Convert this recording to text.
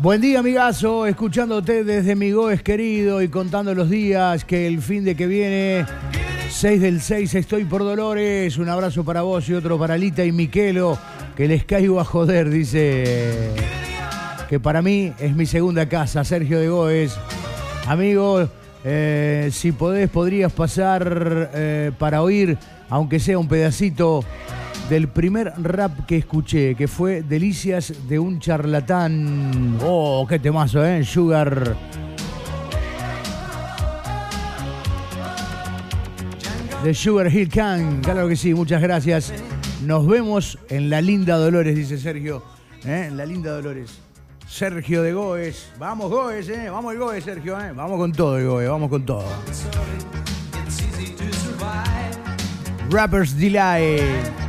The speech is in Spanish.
Buen día, amigazo, escuchándote desde mi Goes querido y contando los días que el fin de que viene, 6 del 6, estoy por Dolores. Un abrazo para vos y otro para Lita y Miquelo, que les caigo a joder, dice, que para mí es mi segunda casa, Sergio de Goes. Amigo, si podrías pasar para oír, aunque sea un pedacito del primer rap que escuché, que fue Delicias de un charlatán. Oh, qué temazo, Sugar. De Sugar Hill Gang. Claro que sí, muchas gracias. Nos vemos en la linda Dolores, dice Sergio. En la linda Dolores. Sergio de Goes. Vamos, Goes, Vamos el Goes, Sergio, Vamos con todo el Goes, vamos con todo. Rapper's Delight.